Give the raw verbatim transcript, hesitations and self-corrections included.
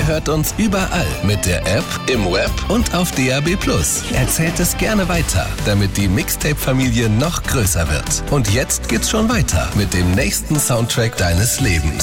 hört uns überall mit der App, im Web und auf D A B plus. Erzählt es gerne weiter, damit die Mixtape-Familie noch größer wird. Und jetzt geht's schon weiter mit dem nächsten Soundtrack deines Lebens.